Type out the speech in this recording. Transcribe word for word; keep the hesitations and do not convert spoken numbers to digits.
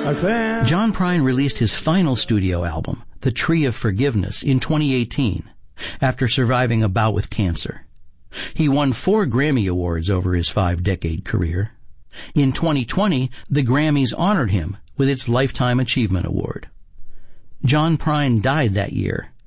John Prine released his final studio album, The Tree of Forgiveness, in twenty eighteen, after surviving a bout with cancer. He won four Grammy Awards over his five-decade career. In twenty twenty, the Grammys honored him with its Lifetime Achievement Award. John Prine died that year